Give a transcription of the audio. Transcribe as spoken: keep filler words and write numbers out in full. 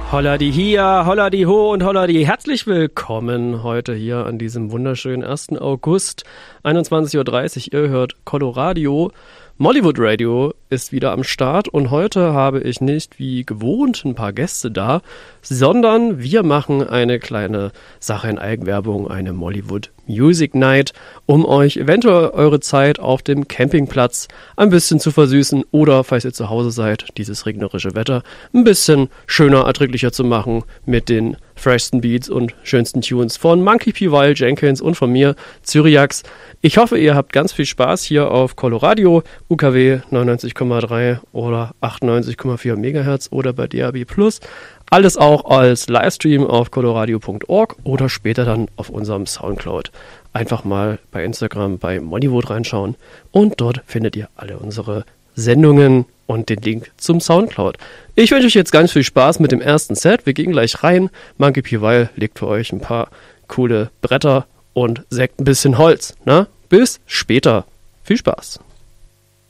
Holla die hier, holla die ho und holla die herzlich willkommen heute hier an diesem wunderschönen ersten August, einundzwanzig Uhr dreißig. Ihr hört Coloradio. Mollywood Radio ist wieder am Start und heute habe ich nicht wie gewohnt ein paar Gäste da, sondern wir machen eine kleine Sache in Eigenwerbung, eine Mollywood Music Night, um euch eventuell eure Zeit auf dem Campingplatz ein bisschen zu versüßen oder, falls ihr zu Hause seid, dieses regnerische Wetter ein bisschen schöner, erträglicher zu machen mit den freshsten Beats und schönsten Tunes von Monkey P. Weil Jenkins und von mir, Cyriax. Ich hoffe, ihr habt ganz viel Spaß hier auf Coloradio, U K W neunundneunzig Komma drei oder achtundneunzig Komma vier Megahertz oder bei D A B Plus. Alles auch als Livestream auf coloradio punkt org oder später dann auf unserem Soundcloud. Einfach mal bei Instagram bei Mollywood reinschauen und dort findet ihr alle unsere Sendungen und den Link zum Soundcloud. Ich wünsche euch jetzt ganz viel Spaß mit dem ersten Set. Wir gehen gleich rein. Monkey P. Weil legt für euch ein paar coole Bretter und sägt ein bisschen Holz. Na? Bis später. Viel Spaß.